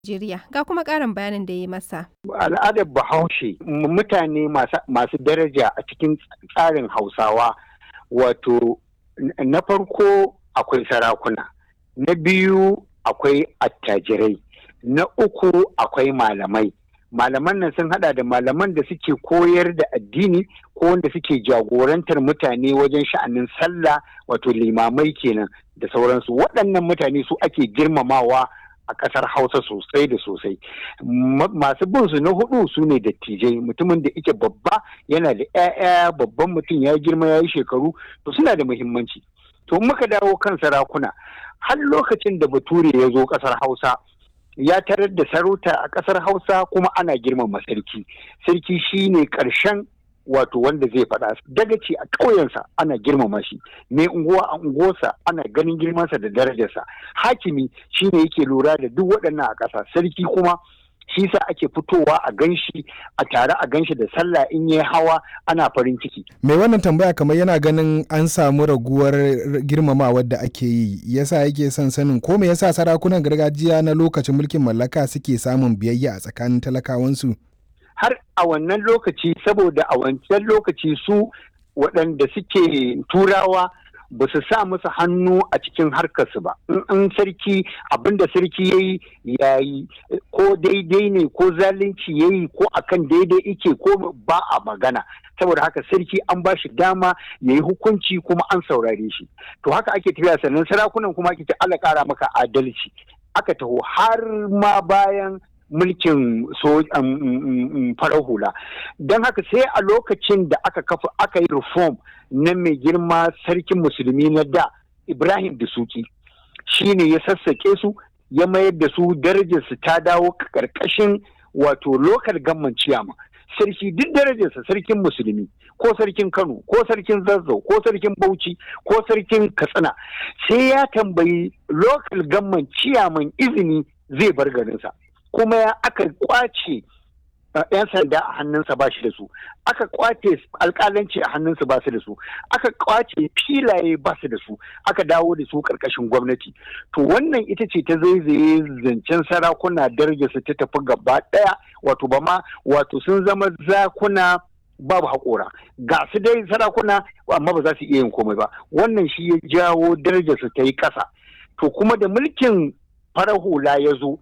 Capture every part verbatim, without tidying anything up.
Najeriya, ga kuma ƙarin bayanin da ya yi masa. Al'adar Bahaushe mutane masu daraja a cikin tsarin Hausawa, wato na farko akwai sarakuna, na biyu akwai attajirai, na uku akwai malamai. Malaman nan sun hada da malaman da suke koyar da addini ko wanda suke jagorantar mutane wajen sha'anin sallah, wato limamai kenan da sauransu. Waɗannan mutane su ake girmamawa a ƙasar Hausa sosai da sosai. Masu bin su na hudu su ne dattijai, mutumin da yake babba yana da 'ya'ya, babban mutum ya girma ya yi shekaru, to suna da muhimmanci. To muka dawo kan sarakuna, har lokacin da Bature ya zo ƙasar Hausa ya tarar da sarauta a ƙasar Hausa kuma ana girmama sarki. Sarki shine ƙarshen wato wanda zai faɗa. Dagaci a ƙauyensa ana girmama shi, mai unguwa a unguwarsa ana ganin girmansa da darajarsa. Hakimi shine yake lura da duk waɗannan a ƙasa. Sarki kuma shi sa ake fitowa a ganshi a tare a ganshi da sallah in yi hawa ana farin ciki. Mai wannan tambaya kamar yana ganin an samu raguwar girmamawar da ake yi, yasa yake son sanin ko me yasa sarakunan gargajiya na lokacin mulkin mallaka suke samun biyayya a tsakanin talakawansu? Har a wannan lokaci, saboda a wancan lokaci su waɗanda suke turawa ba su sa musu hannu a cikin harkarsu ba. In sarki abinda sarki ya yi ya yi, ko daidai ne ko zalunci ya yi ko akan daidai ike ko ba a magana. Saboda haka sarki an ba shi dama ya yi hukunci kuma an saurare shi. To haka ake tafiya, sannan sarakunan kuma ake ce Allah ƙara maka adalci. Aka taho har ma bayan mulkin so farar hula. Don haka sai a lokacin da aka kafa aka yi reform na mai girma sarkin musulmi na da Ibrahim Dasuki, shi ne ya sassake su ya mayar da su darajarsu ta dawo karkashin wato local government chairman. Sarki duk darajarsa sarkin musulmi ko sarkin Kano ko sarkin Zazzau ko sarkin Bauchi ko sarkin Katsina sai ya tambayi local government chairman izini zai bar garinsa. Kuma ya aka kwace yan sanda a hannunsa ba shi da su, aka kwace alkalanci a hannunsa ba su da su, aka kwace filaye ba su da su, aka dawo da su karkashin gwamnati. To wannan ita ce ta zaizaye zancen sarakuna darajarsu ta tafi gaba daya, wato ba ma wato sun zama zakuna babu haƙora. Ga su dai sarakuna amma ba za su iya yin komai ba. Wannan shi ya jawo darajarsu ta yi ƙasa. To kuma da mulkin farar hula ya zo,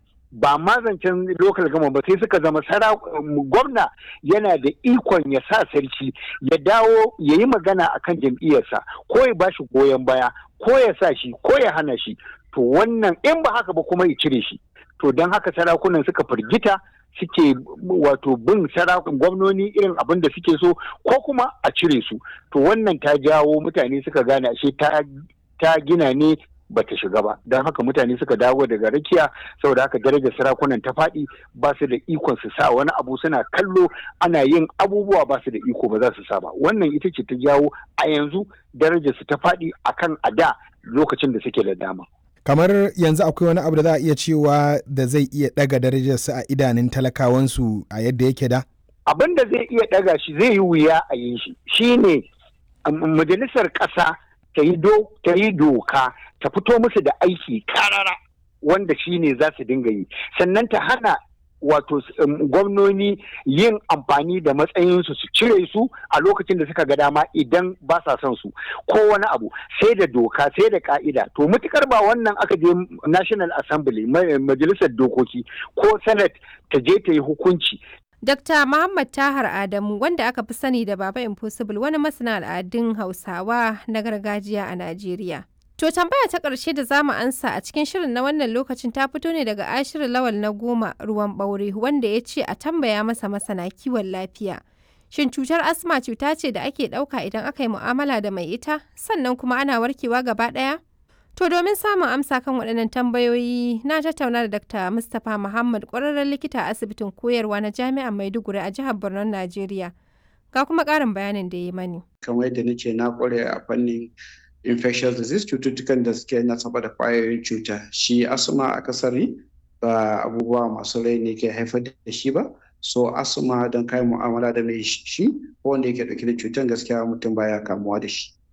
ba ma zancen local gama ba sai suka zama gwamna yana da ikon ya sa sarki ya dawo ya yi magana a kan jam'iyyarsa, ko ya ba shi goyon baya ko ya sa shi ko ya hana shi. To wannan in ba haka ba kuma ya cire shi. To don haka sarakunan suka firgita suke wato bin sarakun gwamnoni irin abin da suke so ko kuma a cire su. To wannan ta jawo mutane suka gane ashe ta gina ne bata shiga ba. Don haka mutane suka dawo daga rakiya, saboda haka darajar sarakunan ta faɗi, ba su da ikon su sa wani abu, suna kallo ana yin abubuwa ba su da iko ba za su sa ba. Wannan ita ce ta jawo a yanzu darajar su ta faɗi akan a da lokacin da suke da dama. Kamar yanzu akwai wani abu da za a iya cewa da zai iya ɗaga darajar su a idanun talakawansu a yadda yake da? Abin da zai iya ɗaga shi zai yi wuya a yin shi shine majalisar ƙasa ta yi doka ta fito musu da aiki karara wanda shi ne za su dinga yi, sannan ta hana wato gwamnoni yin amfani da matsayinsu su cire su a lokacin da suka ga dama idan ba sa son su ko wani abu, sai da doka sai da ka'ida. To mutukar ba wannan aka je National Assembly majalisar dokoki ko Senate ta je ta yi hukunci. Dokta Muhammad Tahar Adamu, wanda aka fi sani da Baba Impossible, wani masana al'adun Hausawa na gargajiya a Najeriya. To tambaya ta ƙarshe da za mu ansa a cikin shirin na wannan lokacin ta fito ne daga Ashiru Lawal na Goma Ruwan Ɓaure, wanda ya ce a tambaya masa masana kiwon lafiya. Shin cutar asma cuta ce da ake ɗauka idan aka yi mu'amala da mai ita, sannan kuma ana warkewa gaba ɗaya? To domin samun amsa kan waɗannan tambayoyi na tattauna da Dakta Mustapha Muhammad, ƙwararren likita a asibitin koyarwa na Jami'ar Maiduguri a jihar Borno, Najeriya. Ga kuma ƙarin bayanin da ya mani. Kamar yadda nace na ƙware a fannin infectious disease, cututtukan da suke nasaba da ƙwayoyin cuta. Shi asma a kasari ba abubuwa masu rai ne ke haifar da shi ba. So asma don kai mu'amala da mai shi ko wanda yake ɗauke da cutar gaskiya mutum baya kamuwa da shi.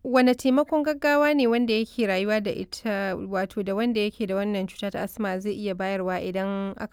wane taimakon gaggawa ne wanda yake rayuwa da ita wato da wanda yake da wannan cuta ta asma zai iya bayarwa idan aka